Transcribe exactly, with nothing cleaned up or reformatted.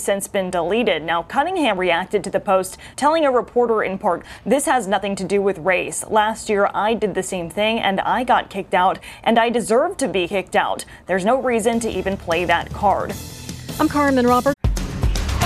since been deleted. Now, Cunningham reacted to the post, telling a reporter in part, "This has nothing to do with race. Last year, I did the same thing and I got kicked out, and I deserve to be kicked out. There's no reason to even play that card." I'm Carmen Roberts.